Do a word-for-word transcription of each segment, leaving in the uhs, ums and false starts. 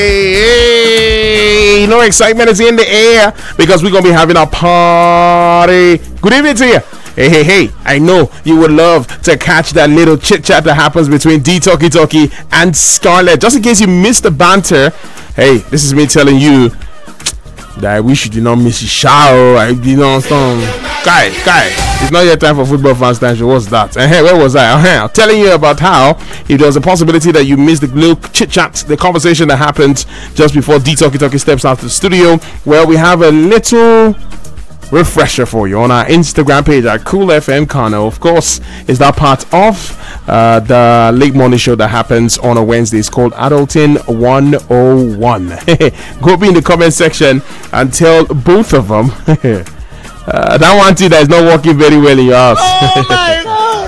Hey, you know, excitement is in the air because we're going to be having a party. Good evening to you. Hey, hey, hey, I know you would love to catch that little chit chat that happens between D Talkie Talkie and Scarlett. Just in case you missed the banter, hey, this is me telling you that I wish you did not miss your shower. I did not understand. Guy, guy, it's not yet time for football fans time. What's that? And hey, where was I? Uh-huh. I'm telling you about how if there's a possibility that you missed the little chit chat, the conversation that happened just before D Talkie Talkie steps out to the studio, well, we have a little refresher for you on our Instagram page at Cool F M Kano. Of course, is that part of uh, the late morning show that happens on a Wednesday. It's called Adulting one oh one. Go be in the comment section and tell both of them uh, that one thing that is not working very well in your house. Oh my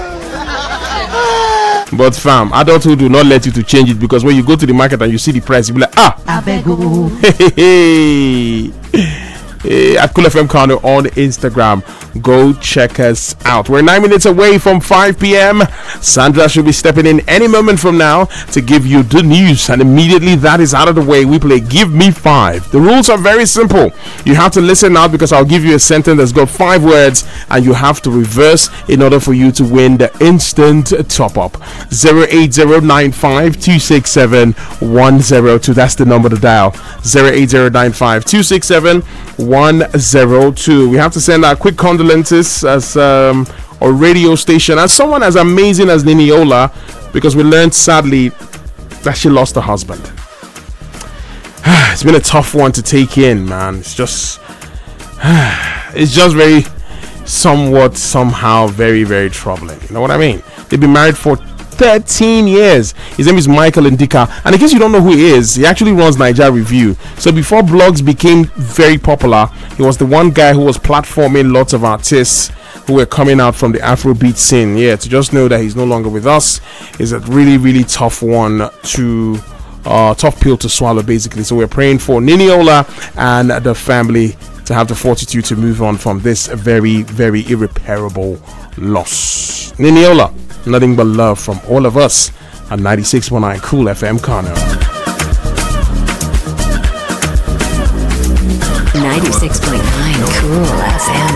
God. But fam, adulthood will not let you to change it, because when you go to the market and you see the price, you'll be like, ah, I beg you. Hey, hey, at Cool F M Kano on Instagram. Go check us out. We're nine minutes away from five p.m. Sandra should be stepping in any moment from now to give you the news, and immediately that is out of the way, we play Give Me Five. The rules are very simple. You have to listen out, because I'll give you a sentence that's got five words and you have to reverse in order for you to win the instant top up. zero eight zero nine five two six seven one zero two. That's the number to dial. zero eight zero nine five two six seven one zero two. We have to send our quick condolences as um, a radio station, as someone as amazing as Niniola, because we learned sadly that she lost her husband. It's been a tough one to take in, man. It's just it's just very somewhat somehow very very troubling. You know what I mean? They've been married for thirteen years. His name is Michael Ndika, and in case you don't know who he is, he actually runs Niger Review. So before blogs became very popular, he was the one guy who was platforming lots of artists who were coming out from the Afrobeat scene. Yeah, to just know that he's no longer with us is a really really tough one to uh tough pill to swallow, basically. So we're praying for Niniola and the family to have the fortitude to move on from this very very irreparable loss. Niniola, nothing but love from all of us at ninety-six point nine Cool F M Kano. ninety-six point nine Cool F M.